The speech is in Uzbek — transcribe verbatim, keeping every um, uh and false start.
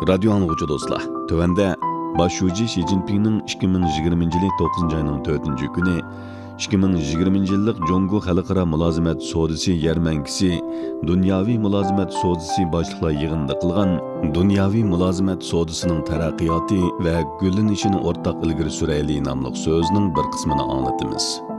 Radio anlıqçı dostlar, tövəndə Başşuji Xi Jinping'nin ikki ming yigirmanchi yili to'qqizinchi ayning to'rtinchi kuni ikki ming yigirmanchi yillik Jongo Xalqaro mulozimat sodisi yarmankisi dunyoviy mulozimat sodisi boshliqlar yig'inida qilgan dunyoviy mulozimat sodisining taraqqiyoti va gullanishini o'rtaq ilgari surayli nomli so'zning bir qismini anglatamiz.